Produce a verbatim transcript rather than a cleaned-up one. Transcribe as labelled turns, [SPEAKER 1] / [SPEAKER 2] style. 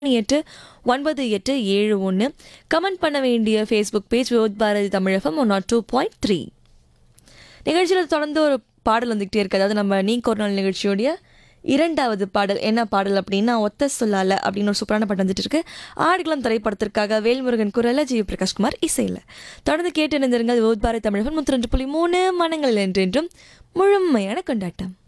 [SPEAKER 1] எட்டு ஒன்பது எட்டு ஏழு ஒன்று. கமெண்ட் பண்ண வேண்டிய Facebook page விவோத் Bharathi Tamilagam one not two point three. நிகழ்ச்சியில் தொடர்ந்து ஒரு பாடல் வந்துக்கிட்டே இருக்குது. அதாவது நம்ம நீ ஒரு நாள் நிகழ்ச்சியோடைய இரண்டாவது பாடல் என்ன பாடல் அப்படின்னா ஒத்த சொல்லால அப்படின்னு ஒரு சூப்பரான பாட்டு வந்துட்டு இருக்கு. ஆடுகளம் திரைப்படத்திற்காக வேல்முருகன் குரல ஜி பிரகாஷ்குமார் இசையில். தொடர்ந்து கேட்டு இணைந்திருங்கள் விவோத் பாரதி தமிழகம் நூற்றி ரெண்டு புள்ளி மூணு மனங்களில் என்றென்றும் முழுமையான கொண்டாட்டம்.